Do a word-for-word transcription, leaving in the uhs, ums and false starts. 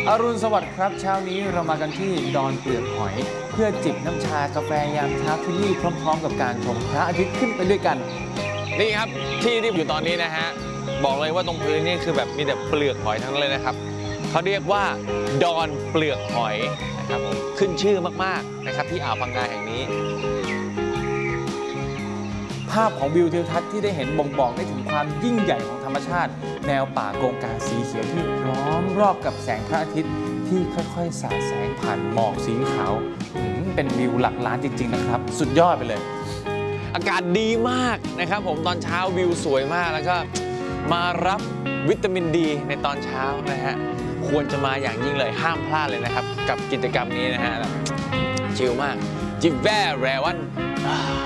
อรุณสวัสดิ์ครับเช้านี้เรามากันที่ดอนเปลือกหอยเพื่อจิบน้ำชากาแฟยามเช้าที่นี่พร้อมๆกับการชมพระอาทิตย์ขึ้นไปด้วยกันนี่ครับที่ที่อยู่ตอนนี้นะฮะบอกเลยว่าตรงพื้นนี่คือแบบมีแต่เปลือกหอยทั้งนั้นเลยนะครับเขาเรียกว่าดอนเปลือกหอยนะครับผมขึ้นชื่อมากๆนะครับที่อ่าวพังงาแห่งนี้ภาพของวิวทิวทัศน์ที่ได้เห็นบ่งบอกได้ถึงความยิ่งใหญ่ของธรรมชาติแนวป่าโกงกางสีเขียวที่ล้อมรอบกับแสงพระอาทิตย์ที่ค่อยๆสาดแสงผ่านหมอกสีขาวเป็นวิวหลักล้านจริงๆนะครับสุดยอดไปเลยอากาศดีมากนะครับผมตอนเช้าวิวสวยมากแล้วก็มารับวิตามินดีในตอนเช้านะฮะควรจะมาอย่างยิ่งเลยห้ามพลาดเลยนะครับกับกิจกรรมนี้นะฮะชิลมากจิบแว่แรวัน